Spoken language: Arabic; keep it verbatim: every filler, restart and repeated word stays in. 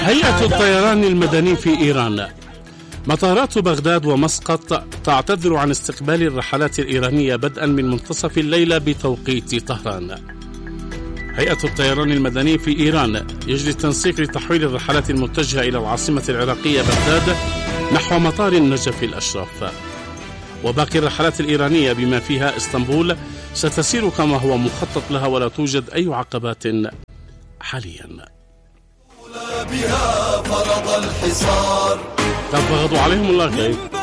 هيئة الطيران المدني في إيران. مطارات بغداد ومسقط تعتذر عن استقبال الرحلات الإيرانية بدءا من منتصف الليلة بتوقيت طهران. هيئة الطيران المدني في إيران يجري التنسيق لتحويل الرحلات المتجهة إلى العاصمة العراقية بغداد نحو مطار النجف الأشرف، وباقي الرحلات الإيرانية بما فيها اسطنبول ستسير كما هو مخطط لها ولا توجد أي عقبات حاليا. بها فرض الحصار تبغضوا عليهم الله كيف